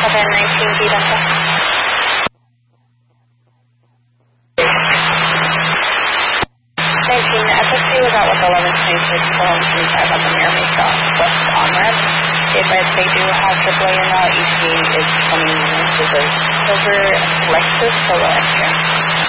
Southern 19 B Delta. 19, FSC was out with 1126 for 1125 on the Miami South West on-ramp. They advise they do have AAA in route. ETA is 20 minutes. This is Silver Lexus Solo Extra.